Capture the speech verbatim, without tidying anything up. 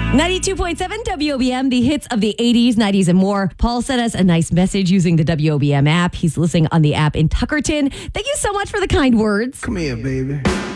ninety-two point seven W O B M, the hits of the eighties, nineties, and more. Paul sent us a nice message using the W O B M app. He's listening on the app in Tuckerton. Thank you so much for the kind words. Come here, baby.